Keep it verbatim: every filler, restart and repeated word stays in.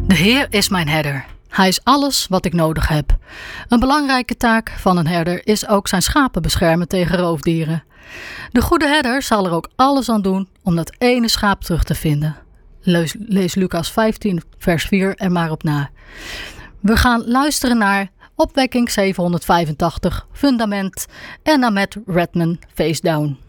De Heer is mijn herder. Hij is alles wat ik nodig heb. Een belangrijke taak van een herder is ook zijn schapen beschermen tegen roofdieren. De goede herder zal er ook alles aan doen om dat ene schaap terug te vinden. Lees, lees Lucas vijftien vers vier er maar op na. We gaan luisteren naar Opwekking zevenhonderdvijfentachtig, Fundament en naar Matt Redman, Face Down.